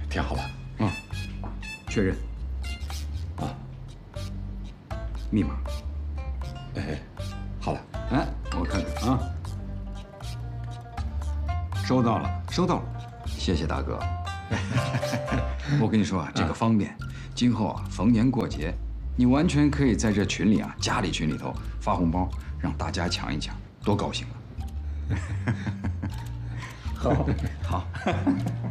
填好了。 啊，确认。 啊， 密码。 哎，好了。 哎，我看看啊，收到了，收到了，谢谢大哥。我跟你说啊，这个方便，今后啊，逢年过节，你完全可以在这群里啊，家里群里头发红包，让大家抢一抢，多高兴啊！ 好， 好。